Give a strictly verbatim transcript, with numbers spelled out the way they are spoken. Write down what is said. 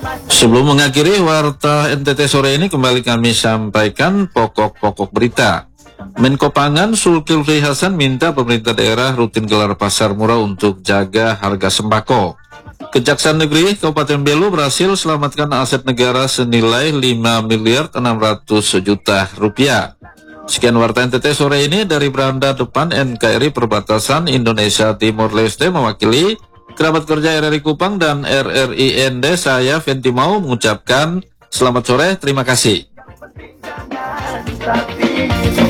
Sebelum mengakhiri Warta N T T sore ini, kembali kami sampaikan pokok-pokok berita. Menko Pangan Zulkifli Hasan minta pemerintah daerah rutin gelar pasar murah untuk jaga harga sembako. Kejaksaan Negeri Kabupaten Belu berhasil selamatkan aset negara senilai lima miliar enam ratus juta rupiah. Sekian Warta N T T sore ini dari beranda depan N K R I Perbatasan Indonesia Timor Leste, mewakili kerabat kerja R R I Kupang dan R R I N D, saya Fenty Mau mengucapkan selamat sore, terima kasih.